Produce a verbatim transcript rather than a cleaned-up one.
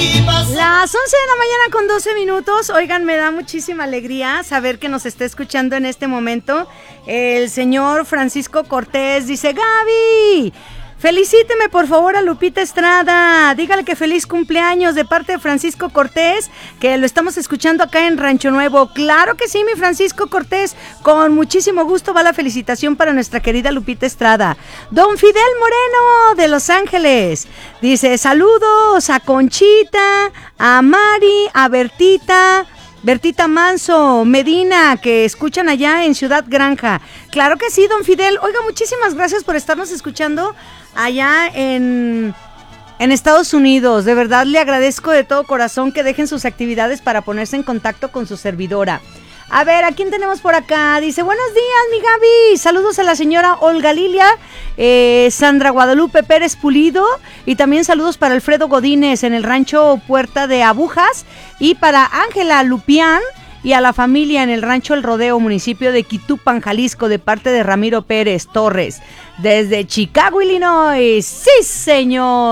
Las once de la mañana con doce minutos. Oigan, me da muchísima alegría saber que nos está escuchando en este momento el señor Francisco Cortés. Dice: Gaby, felicíteme por favor a Lupita Estrada, dígale que feliz cumpleaños de parte de Francisco Cortés, que lo estamos escuchando acá en Rancho Nuevo. Claro que sí, mi Francisco Cortés, con muchísimo gusto va la felicitación para nuestra querida Lupita Estrada. Don Fidel Moreno de Los Ángeles dice: saludos a Conchita, a Mari, a Bertita, Bertita Manso Medina, que escuchan allá en Ciudad Granja. Claro que sí, don Fidel. Oiga, muchísimas gracias por estarnos escuchando allá en, en Estados Unidos. De verdad le agradezco de todo corazón que dejen sus actividades para ponerse en contacto con su servidora. A ver, ¿a quién tenemos por acá? Dice: buenos días, mi Gaby. Saludos a la señora Olga Lilia, eh, Sandra Guadalupe Pérez Pulido, y también saludos para Alfredo Godínez en el rancho Puerta de Abujas, y para Ángela Lupián y a la familia en el rancho El Rodeo, municipio de Quitupan, Jalisco, de parte de Ramiro Pérez Torres, desde Chicago, Illinois. ¡Sí, señor!